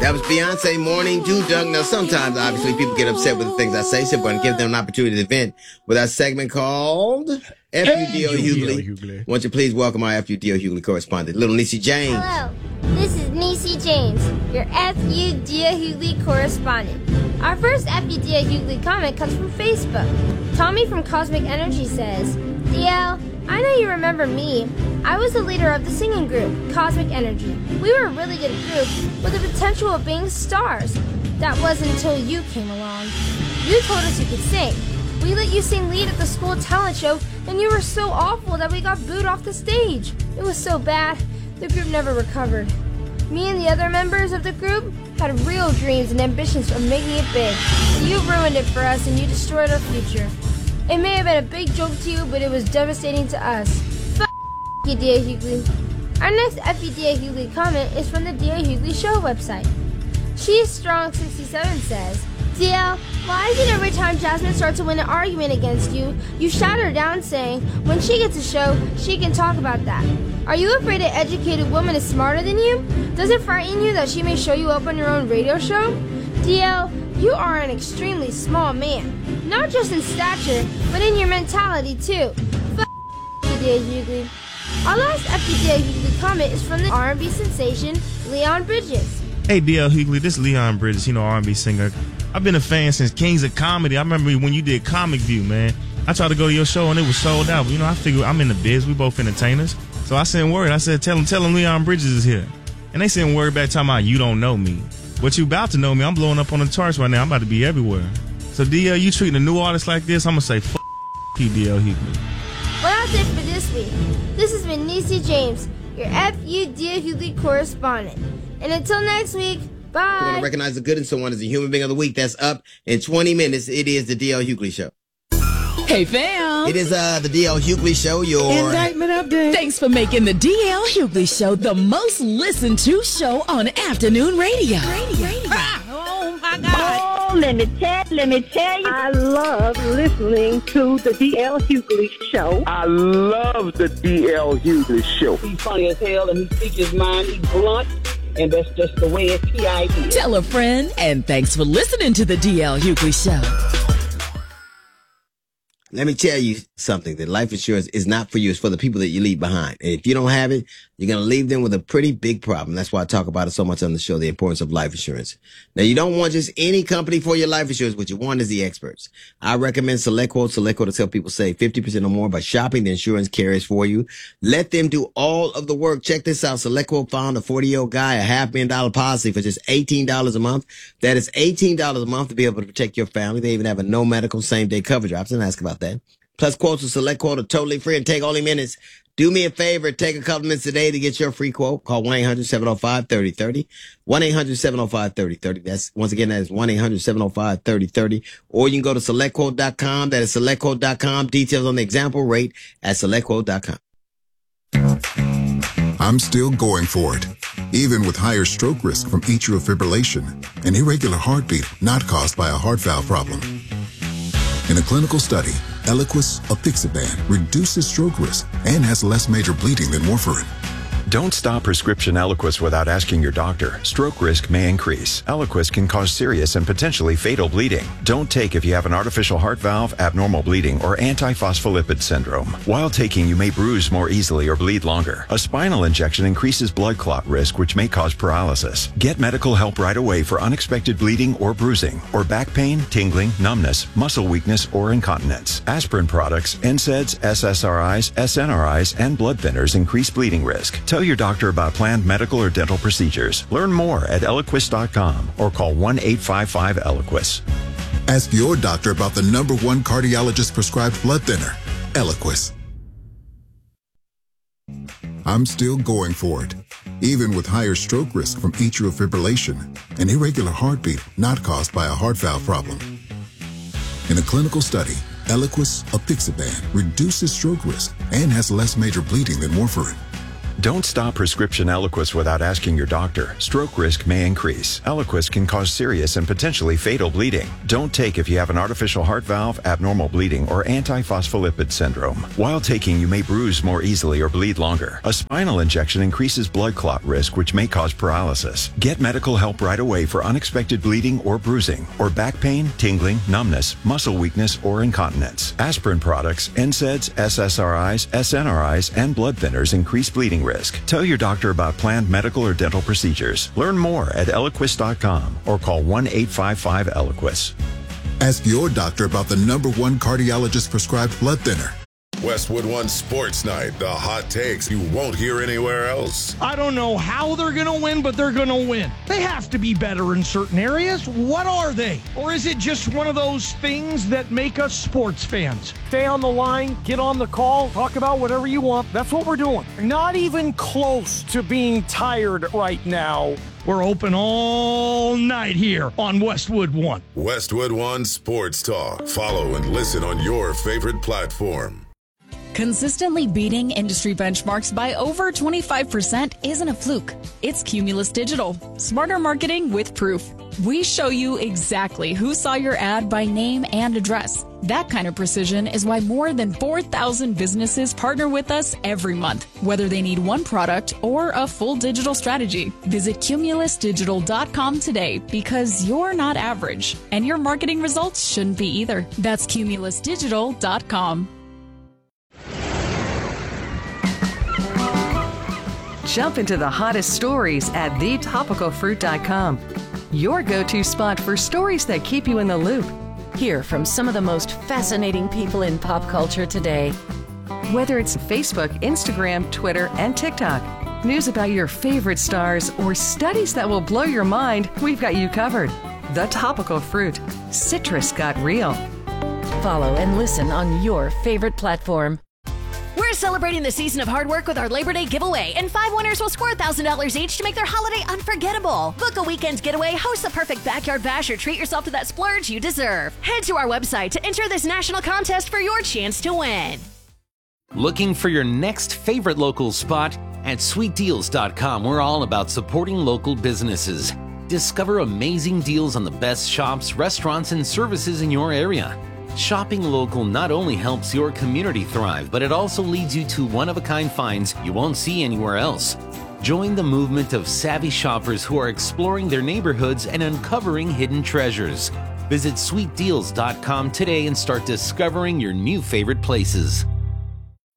That was Beyonce, Morning Dew Dunk. Now, sometimes, obviously, people get upset with the things I say, so I'm going to give them an opportunity to vent with our segment called FUDO Hughley. Won't you please welcome our FUDO Hughley correspondent, Little Niecy James. Hello, this is Niecy James, your FUDO Hughley correspondent. Our first FUDO Hughley comment comes from Facebook. Tommy from Cosmic Energy says, DL, I know you remember me. I was the leader of the singing group, Cosmic Energy. We were a really good group with the potential of being stars. That wasn't until you came along. You told us you could sing. We let you sing lead at the school talent show, and you were so awful that we got booed off the stage. It was so bad, the group never recovered. Me and the other members of the group had real dreams and ambitions of making it big. You ruined it for us, and you destroyed our future. It may have been a big joke to you, but it was devastating to us. F*** you, D.A. Hughley. Our next FUDA Hughley comment is from the D.A. Hughley Show website. She's Strong 67 says, DL, why is it every time Jasmine starts to win an argument against you, you shout her down saying, when she gets a show, she can talk about that? Are you afraid an educated woman is smarter than you? Does it frighten you that she may show you up on your own radio show? DL, you are an extremely small man, not just in stature, but in your mentality too. F*** you, D.A. Hughley. Our last FUDA Hughley comment is from the R&B sensation, Leon Bridges. Hey, D.L. Hughley, this is Leon Bridges, R&B singer. I've been a fan since Kings of Comedy. I remember when you did Comic View, man. I tried to go to your show and it was sold out. But, I figured I'm in the biz. We both entertainers. So I sent word. I said, tell him Leon Bridges is here. And they sent word back talking about you don't know me. But you about to know me. I'm blowing up on the charts right now. I'm about to be everywhere. So, D.L., you treating a new artist like this, I'm going to say, you, D.L. Hughley. Well, that's it for this week. This has been Niecy James, your FUDA Hughley correspondent. And until next week, bye. We're going to recognize the good in someone as a human being of the week. That's up in 20 minutes. It is the D.L. Hughley Show. Hey, fam. It is the D.L. Hughley Show, your indictment update. Thanks for making the D.L. Hughley Show the most listened to show on afternoon radio. Oh, my God. Oh, let me tell you, I love listening to the D.L. Hughley Show. I love the D.L. Hughley Show. He's funny as hell, and he speaks his mind. He's blunt, and that's just the way it's P.I.D. Tell a friend, and thanks for listening to the D.L. Hughley Show. Let me tell you something, that life insurance is not for you. It's for the people that you leave behind. And if you don't have it, you're going to leave them with a pretty big problem. That's why I talk about it so much on the show, the importance of life insurance. Now, you don't want just any company for your life insurance. What you want is the experts. I recommend SelectQuote. SelectQuote to help people save 50% or more by shopping the insurance carriers for you. Let them do all of the work. Check this out. SelectQuote found a 40-year-old guy a $500,000 policy for just $18 a month. That is $18 a month to be able to protect your family. They even have a no medical same-day coverage option. Ask about that. Plus, quotes with SelectQuote are totally free and take only minutes. Do me a favor. Take a couple minutes today to get your free quote. Call 1-800-705-3030. 1-800-705-3030. That's, once again, that is 1-800-705-3030. Or you can go to SelectQuote.com. That is SelectQuote.com. Details on the example rate at SelectQuote.com. I'm still going for it. Even with higher stroke risk from atrial fibrillation, an irregular heartbeat not caused by a heart valve problem. In a clinical study, Eliquis apixaban reduces stroke risk and has less major bleeding than warfarin. Don't stop prescription Eliquis without asking your doctor. Stroke risk may increase. Eliquis can cause serious and potentially fatal bleeding. Don't take if you have an artificial heart valve, abnormal bleeding, or antiphospholipid syndrome. While taking, you may bruise more easily or bleed longer. A spinal injection increases blood clot risk, which may cause paralysis. Get medical help right away for unexpected bleeding or bruising, or back pain, tingling, numbness, muscle weakness, or incontinence. Aspirin products, NSAIDs, SSRIs, SNRIs, and blood thinners increase bleeding risk. Tell your doctor about planned medical or dental procedures. Learn more at Eliquis.com or call 1-855-ELIQUIS. Ask your doctor about the #1 cardiologist prescribed blood thinner, Eliquis. I'm still going for it. Even with higher stroke risk from atrial fibrillation, an irregular heartbeat not caused by a heart valve problem. In a clinical study, Eliquis apixaban reduces stroke risk and has less major bleeding than warfarin. Don't stop prescription Eliquis without asking your doctor. Stroke risk may increase. Eliquis can cause serious and potentially fatal bleeding. Don't take if you have an artificial heart valve, abnormal bleeding, or antiphospholipid syndrome. While taking, you may bruise more easily or bleed longer. A spinal injection increases blood clot risk, which may cause paralysis. Get medical help right away for unexpected bleeding or bruising, or back pain, tingling, numbness, muscle weakness, or incontinence. Aspirin products, NSAIDs, SSRIs, SNRIs, and blood thinners increase bleeding risk. Tell your doctor about planned medical or dental procedures. Learn more at Eliquis.com or call 1-855-ELIQUIS. Ask your doctor about the #1 cardiologist prescribed blood thinner. Westwood One Sports Night, the hot takes you won't hear anywhere else. I don't know how they're going to win, but they're going to win. They have to be better in certain areas. What are they? Or is it just one of those things that make us sports fans? Stay on the line, get on the call, talk about whatever you want. That's what we're doing. Not even close to being tired right now. We're open all night here on Westwood One. Westwood One Sports Talk. Follow and listen on your favorite platform. Consistently beating industry benchmarks by over 25% isn't a fluke. It's Cumulus Digital. Smarter marketing with proof. We show you exactly who saw your ad by name and address. That kind of precision is why more than 4,000 businesses partner with us every month, whether they need one product or a full digital strategy. Visit cumulusdigital.com today because you're not average, and your marketing results shouldn't be either. That's cumulusdigital.com. Jump into the hottest stories at thetopicalfruit.com. Your go-to spot for stories that keep you in the loop. Hear from some of the most fascinating people in pop culture today. Whether it's Facebook, Instagram, Twitter, and TikTok, news about your favorite stars, or studies that will blow your mind, we've got you covered. The Topical Fruit. Citrus got real. Follow and listen on your favorite platform. We're celebrating the season of hard work with our Labor Day giveaway, and 5 winners will score $1,000 each to make their holiday unforgettable. Book a weekend getaway, host the perfect backyard bash, or treat yourself to that splurge you deserve. Head to our website to enter this national contest for your chance to win. Looking for your next favorite local spot? At sweetdeals.com, we're all about supporting local businesses. Discover amazing deals on the best shops, restaurants, and services in your area. Shopping local not only helps your community thrive, but it also leads you to one-of-a-kind finds you won't see anywhere else. Join the movement of savvy shoppers who are exploring their neighborhoods and uncovering hidden treasures. Visit sweetdeals.com today and start discovering your new favorite places.